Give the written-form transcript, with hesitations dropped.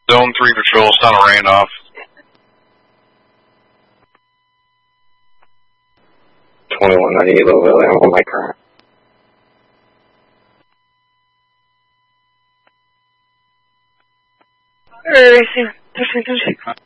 Zone 3 patrol, Son of Randolph. 2198 Louisville, I'm on my current. Racing, touching.